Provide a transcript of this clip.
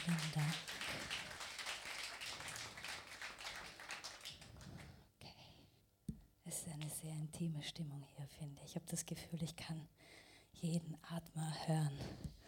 Vielen Dank. Okay. Es ist eine sehr intime Stimmung hier, finde ich. Ich habe das Gefühl, ich kann jeden Atmer hören.